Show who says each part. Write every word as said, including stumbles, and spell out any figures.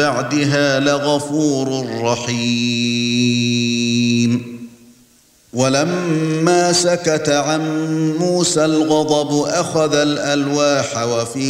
Speaker 1: بعدها لغفور رحيم. ولما سكت عن موسى الغضب أخذ الألواح وفي